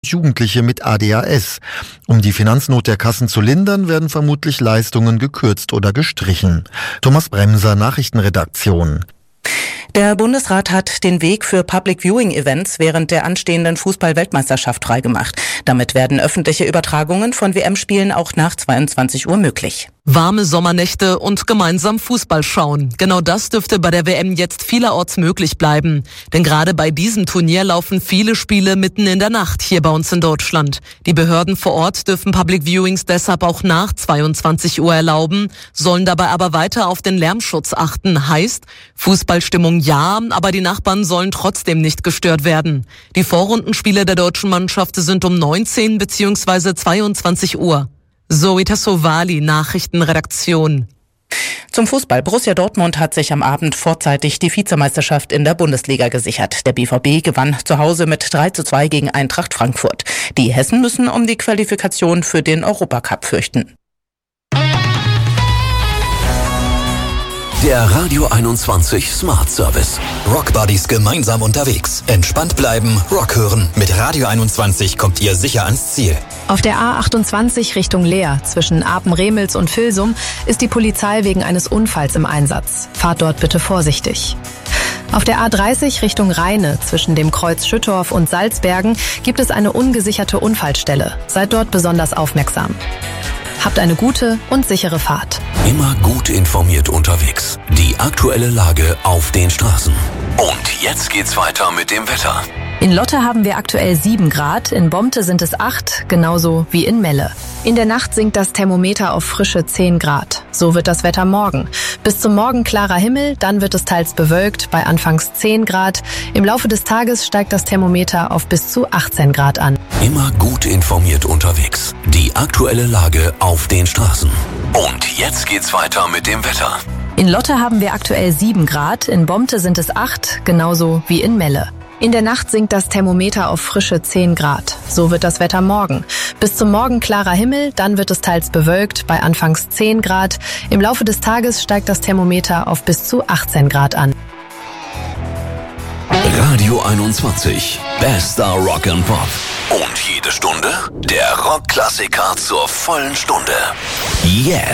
Jugendliche mit ADHS. Um die Finanznot der Kassen zu lindern, werden vermutlich Leistungen gekürzt oder gestrichen. Thomas Bremser, Nachrichtenredaktion. Der Bundesrat hat den Weg für Public-Viewing-Events während der anstehenden Fußball-Weltmeisterschaft freigemacht. Damit werden öffentliche Übertragungen von WM-Spielen auch nach 22 Uhr möglich. Warme Sommernächte und gemeinsam Fußball schauen. Genau das dürfte bei der WM jetzt vielerorts möglich bleiben. Denn gerade bei diesem Turnier laufen viele Spiele mitten in der Nacht hier bei uns in Deutschland. Die Behörden vor Ort dürfen Public Viewings deshalb auch nach 22 Uhr erlauben, sollen dabei aber weiter auf den Lärmschutz achten. Heißt, Fußballstimmung ja, aber die Nachbarn sollen trotzdem nicht gestört werden. Die Vorrundenspiele der deutschen Mannschaft sind um 19 bzw. 22 Uhr. Zoe Tassovali, Nachrichtenredaktion. Zum Fußball. Borussia Dortmund hat sich am Abend vorzeitig die Vizemeisterschaft in der Bundesliga gesichert. Der BVB gewann zu Hause mit 3:2 gegen Eintracht Frankfurt. Die Hessen müssen um die Qualifikation für den Europacup fürchten. Der Radio 21 Smart Service. Rock Buddies gemeinsam unterwegs. Entspannt bleiben, Rock hören. Mit Radio 21 kommt ihr sicher ans Ziel. Auf der A28 Richtung Leer zwischen Apen-Remels und Vilsum ist die Polizei wegen eines Unfalls im Einsatz. Fahrt dort bitte vorsichtig. Auf der A30 Richtung Rheine zwischen dem Kreuz Schüttorf und Salzbergen gibt es eine ungesicherte Unfallstelle. Seid dort besonders aufmerksam. Habt eine gute und sichere Fahrt. Immer gut informiert unterwegs. Die aktuelle Lage auf den Straßen. Und jetzt geht's weiter mit dem Wetter. In Lotte haben wir aktuell 7 Grad, in Bomte sind es 8, genauso wie in Melle. In der Nacht sinkt das Thermometer auf frische 10 Grad. So wird das Wetter morgen. Bis zum Morgen klarer Himmel, dann wird es teils bewölkt, bei anfangs 10 Grad. Im Laufe des Tages steigt das Thermometer auf bis zu 18 Grad an. Immer gut informiert unterwegs. Die aktuelle Lage auf den Straßen. Und jetzt geht's weiter mit dem Wetter. In Lotte haben wir aktuell 7 Grad, in Bomte sind es 8, genauso wie in Melle. In der Nacht sinkt das Thermometer auf frische 10 Grad. So wird das Wetter morgen. Bis zum Morgen klarer Himmel, dann wird es teils bewölkt, bei anfangs 10 Grad. Im Laufe des Tages steigt das Thermometer auf bis zu 18 Grad an. Radio 21. Bester Rock and Pop. Und jede Stunde der Rockklassiker zur vollen Stunde. Yeah!